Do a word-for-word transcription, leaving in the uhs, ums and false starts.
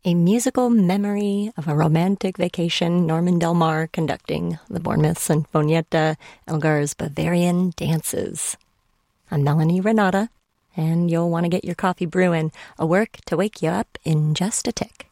a musical memory of a romantic vacation, Norman Del Mar conducting the Bournemouth Sinfonietta, Elgar's Bavarian Dances. I'm Melanie Renata, and you'll want to get your coffee brewing, a work to wake you up in just a tick.